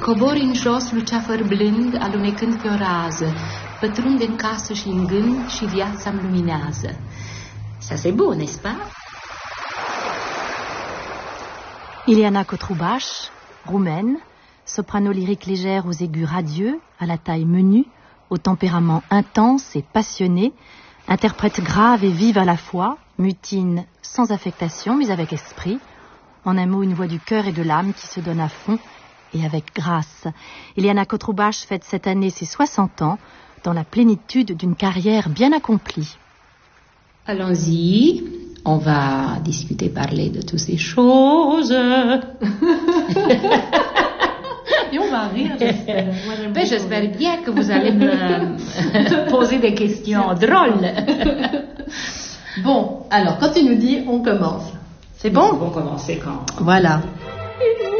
Cobor în jos lucea fărblând, alunecând pe o rază. Pătrund în casă și în gând și viața-mi luminează. Ça c'est beau, n'est-ce pas? Ileana Cotrubach, roumaine, soprano lyrique légère aux aigus radieux, à la taille menue, au tempérament intense et passionné, interprète grave et vive à la fois, mutine sans affectation mais avec esprit, en un mot une voix du cœur et de l'âme qui se donne à fond et avec grâce. Ileana Cotrubach fête cette année ses 60 ans, dans la plénitude d'une carrière bien accomplie. Allons-y, on va discuter, parler de toutes ces choses. Et on va rire, j'espère. Ben, j'espère bien que vous allez me poser des questions drôles. Bon, alors, quand tu nous dis, on commence. C'est bon? On commence quand? Voilà.